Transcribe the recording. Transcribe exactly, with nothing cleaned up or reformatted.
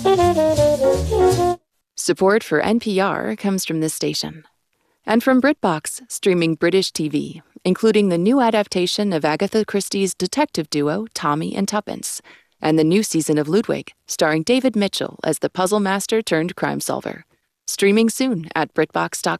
Support for N P R comes from this station. And from BritBox, streaming British T V, including the new adaptation of Agatha Christie's detective duo Tommy and Tuppence, and the new season of Ludwig, starring David Mitchell as the puzzle master turned crime solver. Streaming soon at BritBox dot com.